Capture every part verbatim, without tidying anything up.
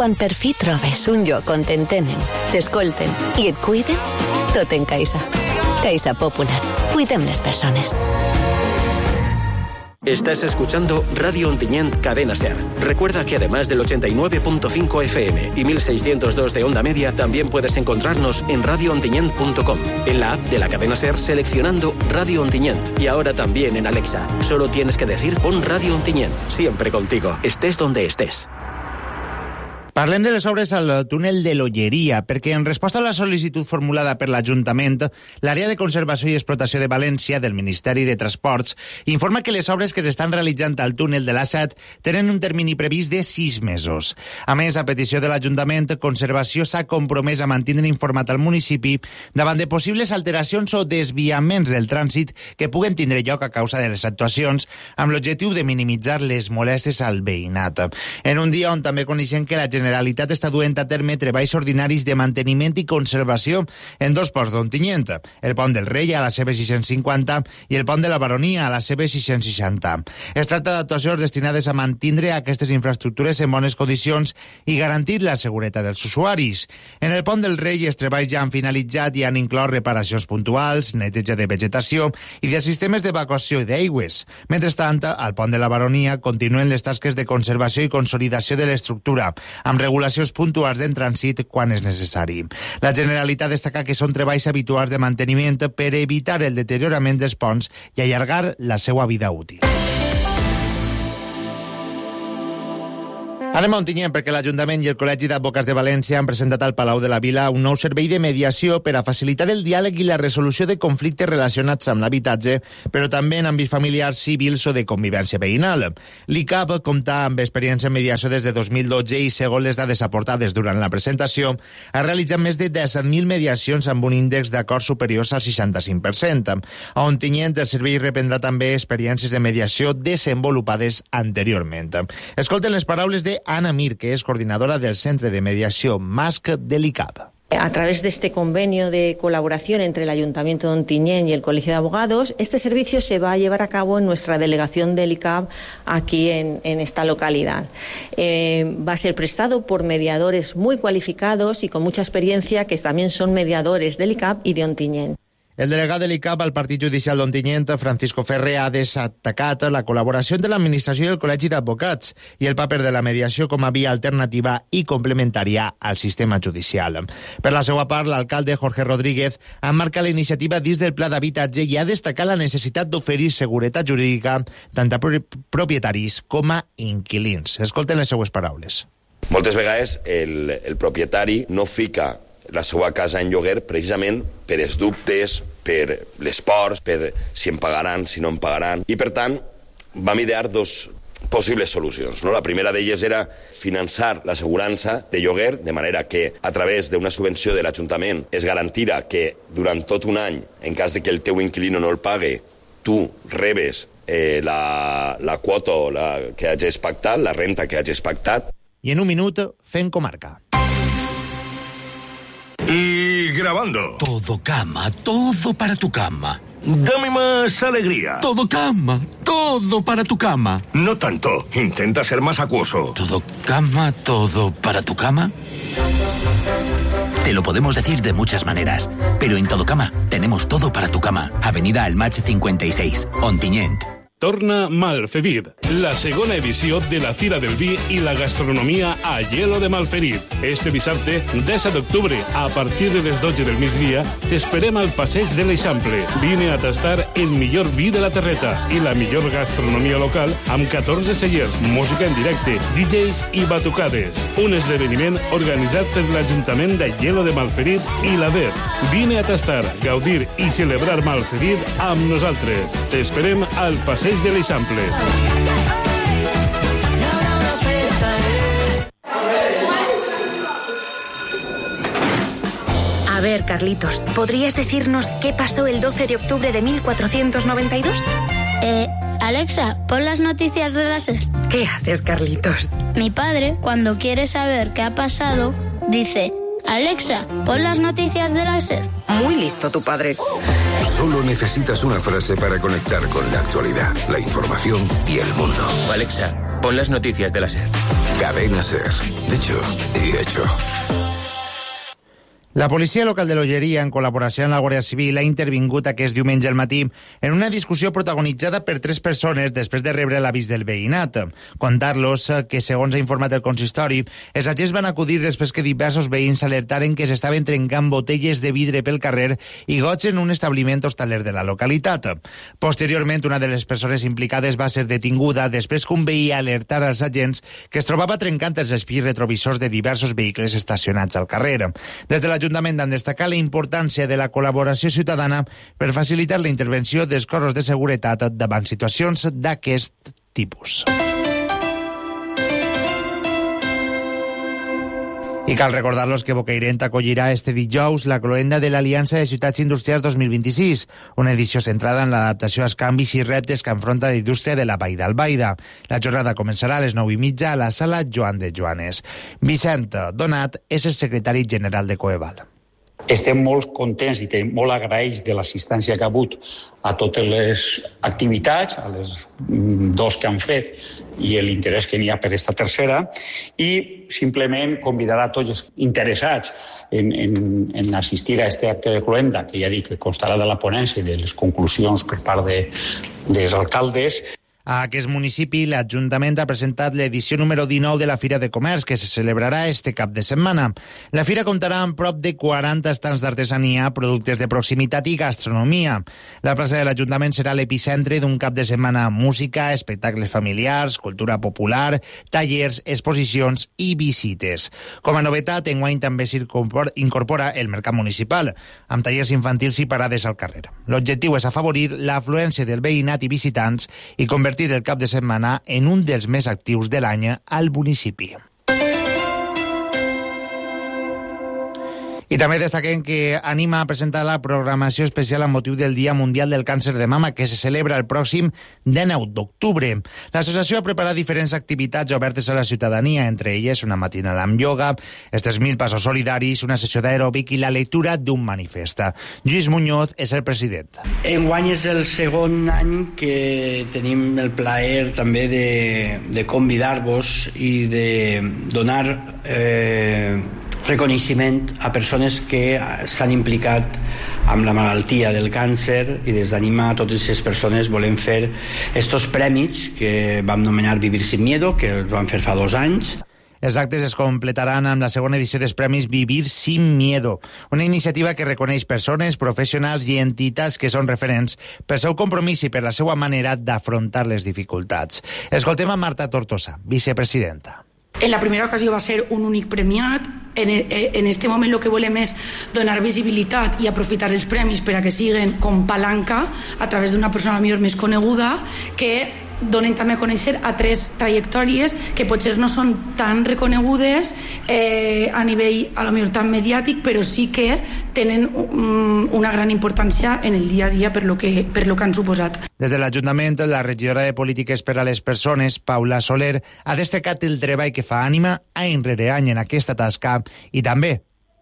Quan per fi trobes un lloc on t'entenen, t'escolten i et cuiden, tot en Caixa. Caixa Popular. Cuidem les persones. Estás escuchando Radio Ontinyent Cadena Ser. Recuerda que además del ochenta y nueve punto cinco F M y mil seiscientos dos de onda media, también puedes encontrarnos en radio ontinyent punto com, en la app de la Cadena Ser seleccionando Radio Ontinyent y ahora también en Alexa. Solo tienes que decir pon Radio Ontinyent, siempre contigo, estés donde estés. Parlem de les obres al túnel de l'Olleria, perquè en resposta a la sol·licitud formulada per l'Ajuntament, l'àrea de conservació i explotació de València del Ministeri de Transports informa que les obres que s'estan realitzant al túnel de l'A set tenen un termini previst de sis mesos. A més, a petició de l'Ajuntament, Conservació s'ha compromès a mantenir informat al municipi davant de possibles alteracions o desviaments del trànsit que puguen tindre lloc a causa de les actuacions, amb l'objectiu de minimitzar les molèsties al veïnat. En un dia on també coneixem que la Generalitat està duent a terme treballs ordinaris de manteniment i conservació en dos ponts d'Ontinyent, el pont del Rei a la C B sis-cents cinquanta i el pont de la Baronia a la C B sis-cents seixanta. Es tracta d'actuacions destinades a mantindre aquestes infraestructures en bones condicions i garantir la seguretat dels usuaris. En el pont del Rei els treballs ja han finalitzat i han inclòs reparacions puntuals, neteja de vegetació i de sistemes d'evacuació d'aigües. Mentrestant, al pont de la Baronia continuen les tasques de conservació i consolidació de l'estructura, amb regulacions puntuals d'en trànsit quan és necessari. La Generalitat destaca que són treballs habituals de manteniment per evitar el deteriorament dels ponts i allargar la seva vida útil. Anem a Ontinyent perquè l'Ajuntament i el Col·legi d'Advocats de València han presentat al Palau de la Vila un nou servei de mediació per a facilitar el diàleg i la resolució de conflictes relacionats amb l'habitatge, però també en àmbits familiars, civils o de convivència veïnal. L'I C A B compta amb experiència en mediació des de dos mil dotze i, segons les dades aportades durant la presentació, ha realitzat més de disset mil mediacions amb un índex d'acords superiors al seixanta-cinc per cent. A Ontinyent el servei reprendrà també experiències de mediació desenvolupades anteriorment. Escolten les paraules de Ana Mir, que es coordinadora del Centre de Mediació M A S C del I C A B. A través de este convenio de colaboración entre el Ayuntamiento de Ontinyent y el Colegio de Abogados, este servicio se va a llevar a cabo en nuestra delegación del I C A B aquí en, en esta localidad. Eh, va a ser prestado por mediadores muy cualificados y con mucha experiencia, que también son mediadores del I C A B y de Ontinyent. El delegat de l'I C A B al Partit Judicial d'Ontinyent, Francisco Ferrer, ha destacat la col·laboració entre l'Administració i el Col·legi d'Advocats i el paper de la mediació com a via alternativa i complementària al sistema judicial. Per la seva part, l'alcalde Jorge Rodríguez ha marcat la iniciativa dins del Pla d'Habitatge i ha destacat la necessitat d'oferir seguretat jurídica tant a propietaris com a inquilins. Escolten les seues paraules. Moltes vegades el, el propietari no fica la seva casa en lloguer precisament per els dubtes, per les pors, per si em pagaran, si no em pagaran. I, per tant, vam idear dos possibles solucions. No? La primera d'elles era finançar l'assegurança de lloguer, de manera que, a través d'una subvenció de l'Ajuntament, es garantira que durant tot un any, en cas de que el teu inquilino no el pague, tu rebes eh, la, la quota o la que hagis pactat, la renta que hagis pactat. I en un minut, fent comarca. Y grabando. Todo cama, todo para tu cama. Dame más alegría. Todo cama, todo para tu cama. No tanto, intenta ser más acuoso. Todo cama, todo para tu cama. Te lo podemos decir de muchas maneras, pero en Todo Cama tenemos todo para tu cama. Avenida Almach cincuenta y seis, Ontinyent. Torna Malferit, la segona edició de la Fira del Vi i la Gastronomia a Hielo de Malferit. Este dissabte, disset d'octubre, a partir de les dotze del migdia, t'esperem al Passeig de l'Eixample. Vine a tastar el millor vi de la terreta i la millor gastronomia local amb catorze cellers, música en directe, D Js i batucades. Un esdeveniment organitzat per l'Ajuntament de Hielo de Malferit i la D E P. Vine a tastar, gaudir i celebrar Malferit amb nosaltres. T'esperem al Passeig de l'Eixample. A ver, Carlitos, ¿podrías decirnos qué pasó el doce de octubre de mil cuatrocientos noventa y dos? Eh, Alexa, pon las noticias de la SER. ¿Qué haces, Carlitos? Mi padre, cuando quiere saber qué ha pasado, dice: Alexa, pon las noticias de la SER. Muy listo tu padre. Solo necesitas una frase para conectar con la actualidad, la información y el mundo. Alexa, pon las noticias de la SER. Cadena SER. Dicho y hecho. La policia local de l'Olleria, en col·laboració amb la Guàrdia Civil, ha intervingut aquest diumenge al matí en una discussió protagonitzada per tres persones després de rebre l'avís del veïnat. Contar-los que, segons ha informat el consistori, els agents van acudir després que diversos veïns alertaren que s'estaven trencant botelles de vidre pel carrer i gots en un establiment hostaler de la localitat. Posteriorment, una de les persones implicades va ser detinguda després que un veí alertara als agents que es trobava trencant els espills retrovisors de diversos vehicles estacionats al carrer. Des de la l'Ajuntament han destacat la importància de la col·laboració ciutadana per facilitar la intervenció dels cossos de seguretat davant situacions d'aquest tipus. I cal recordar-los que Bocairent acollirà este dijous la cloenda de l'Aliança de Ciutats Industrials dos mil vint-i-sis, una edició centrada en l'adaptació als canvis i reptes que enfronta la indústria de la Vall d'Albaida. La jornada començarà a les nou i mitja a la sala Joan de Joanes. Vicent Donat és el secretari general de Coeval. Estem molt contents i tenim molt agraïts de l'assistència que ha hagut a totes les activitats, a les dos que han fet i l'interès que n'hi ha per aquesta tercera, i simplement convidar a tots els interessats en, en, en assistir a aquest acte de cloenda, que ja dic que constarà de la ponència i de les conclusions per part de, dels alcaldes. A aquest municipi, l'Ajuntament ha presentat l'edició número dinou de la Fira de Comerç, que se celebrarà este cap de setmana. La fira comptarà amb prop de quaranta estants d'artesania, productes de proximitat i gastronomia. La plaça de l'Ajuntament serà l'epicentre d'un cap de setmana amb música, espectacles familiars, cultura popular, tallers, exposicions i visites. Com a novetat, enguany també s'incorpora el mercat municipal, amb tallers infantils i parades al carrer. L'objectiu és afavorir l'afluència del veïnat i visitants i convertir el cap de setmana en un dels més actius de l'any al municipi. I també destaquem que Anima a presentar la programació especial amb motiu del Dia Mundial del Càncer de Mama, que se celebra el pròxim dinou d'octubre. L'associació ha preparat diferents activitats obertes a la ciutadania, entre elles una matinada amb ioga, estes mil passos solidaris, una sessió d'aeròbic i la lectura d'un manifest. Lluís Muñoz és el president. Enguany és el segon any que tenim el plaer també de, de convidar-vos i de donar eh, reconeixement a persones que s'han implicat amb la malaltia del càncer, i des d'Anima a totes aquestes persones volem fer estos premis que vam nomenar Vivir sin Miedo, que els vam fer fa dos anys. Els actes es completaran amb la segona edició dels Premis Vivir sin Miedo, una iniciativa que reconeix persones, professionals i entitats que són referents pel seu compromís i per la seva manera d'afrontar les dificultats. Escoltem a Marta Tortosa, vicepresidenta. En la primera ocasió va ser un únic premiat. En, en este moment el que volem és donar visibilitat i aprofitar els premis per a que siguin com palanca a través d'una persona millor més coneguda, que donen també a conèixer a tres trajectòries que potser no són tan reconegudes eh, a nivell a lo millor tan mediàtic, però sí que tenen um, una gran importància en el dia a dia per lo que, per lo que han suposat. Des de l'Ajuntament, la regidora de Polítiques per a les Persones, Paula Soler, ha destacat el treball que fa Ànima any rere any en aquesta tasca i també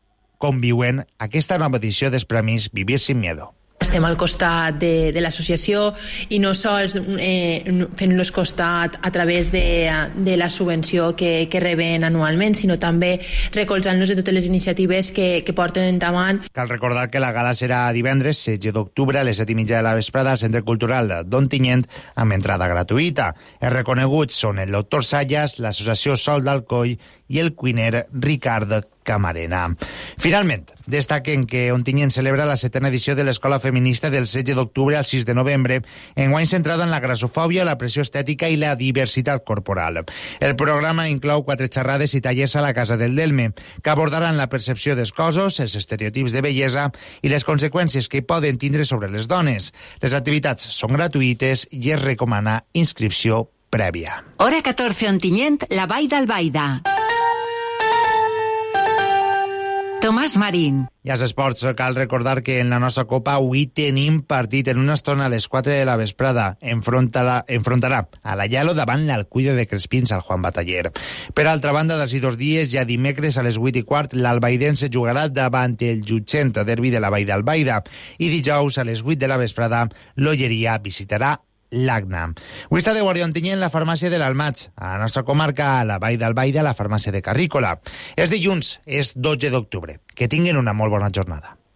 conviuen aquesta nova edició dels Premis Vivir sin Miedo. Estem al costat de, de l'associació i no sols eh, fent-los costat a través de, de la subvenció que, que reben anualment, sinó també recolzant-los de totes les iniciatives que, que porten endavant. Cal recordar que la gala serà divendres setze d'octubre a les set i mitja de la vesprada al Centre Cultural d'Ontinyent amb entrada gratuïta. Els reconeguts són el doctor Sayas, l'associació Sol d'Alcoi i el cuiner Ricard Camarena. Finalment, destaquen que Ontinyent celebra la setena edició de l'Escola Feminista del setze d'octubre al sis de novembre, enguany centrada en la grassofòbia, la pressió estètica i la diversitat corporal. El programa inclou quatre xerrades i tallers a la Casa del Delme, que abordaran la percepció dels cossos, els estereotips de bellesa i les conseqüències que poden tindre sobre les dones. Les activitats són gratuïtes i es recomana inscripció prèvia. Hora catorze Ontinyent, la Vall d'Albaida. Tomàs Marín. I als esports cal recordar que en la nostra Copa avui tenim partit en una estona a les quatre de la vesprada. Enfrontarà, enfrontarà a la Yalo davant l'Alcuida de Crespins al Juan Bataller. Per altra banda, d'ací dos dies, ja dimecres a les vuit i quart, l'Albaidense jugarà davant el Llutxent, derbi de la Vall d'Albaida. I dijous a les vuit de la vesprada, l'Olleria visitarà l'Agna. Avui està de guàrdia Ontinyent la farmàcia de l'Almatx. A la nostra comarca, a la Vall d'Albaida, la farmàcia de Carrícola. És dilluns, és dotze d'octubre. Que tinguin una molt bona jornada.